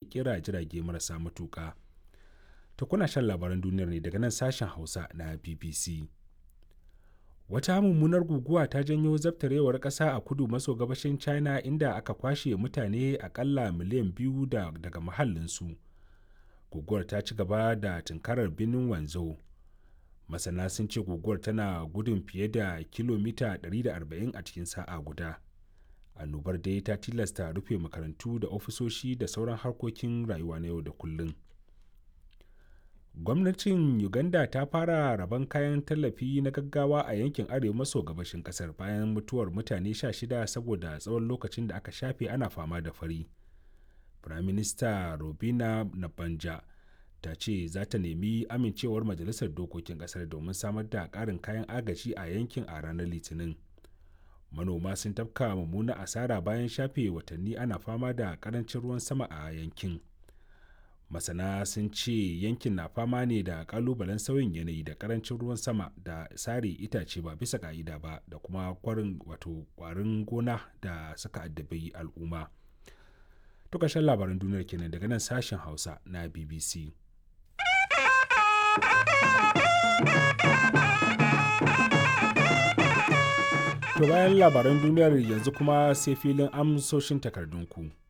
kera jirage marasa matuƙa. Ta kuna shan labaran duniyar ne daga nan sashen Hausa na BBC. Wata mummunar guguwa ta janyo zabtarewar ƙasa a kudu maso gabashin China inda aka kwashe mutane akalla miliyan 2 daga mahallinsu. Guguwar ta ci gaba da tunkarar birnin Wanzhou. Masana sun ce guguwar tana gudun fiye da kilomita 140 a cikin sa'a guda. Annobar dai ta tilasta rufe makarantu da ofisoshi da sauran harkokin rayuwa na yau da kullum. Gwamnatin Uganda ta fara rabon kayan tallafi na gaggawa a yankin arewa maso gabashin kasar bayan mutuwar mutane 16 saboda tsawon lokacin da aka shafe ana fama da fari. Firaminista Robina Nabanja ta ce za ta nemi amincewar Majalisar Dokokin Kasar domin samar da ƙarin kayan agaji a yankin a ranar Litinin. Manoma sun tafka mummunar asara bayan shafe watanni ana fama da ƙarancin ruwan sama a yankin. Masana sun ce yankin na fama ne da ƙalubalen sauyin yanayi da ƙarancin ruwan sama da sare itace ba bisa ƙa'ida ba da kuma ƙwarin gona da suka addabi al'umma. Tukashen labaran duniyar kenan daga nan sashen Hausa na BBC. To bayan labaran duniyar yanzu kuma sai filin amsoshin takardunku.